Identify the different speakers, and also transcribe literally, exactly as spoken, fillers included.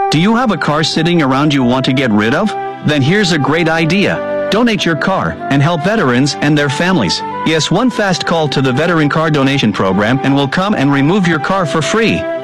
Speaker 1: Do you have a car sitting around you want to get rid of? Then here's a great idea. Donate your car and help veterans and their families. Yes, one fast call to the Veteran Car Donation Program and we'll come and remove your car for free.